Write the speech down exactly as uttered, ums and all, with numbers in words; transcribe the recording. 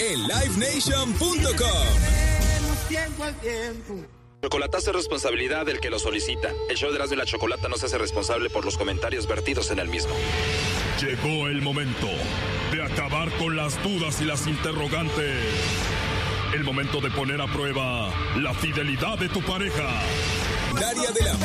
en live nation punto com. Chocolatazo es responsabilidad del que lo solicita. El show de Erasmo y la Chocolata no se hace responsable por los comentarios vertidos en el mismo. Llegó el momento de acabar con las dudas y las interrogantes. El momento de poner a prueba la fidelidad de tu pareja. Daria de la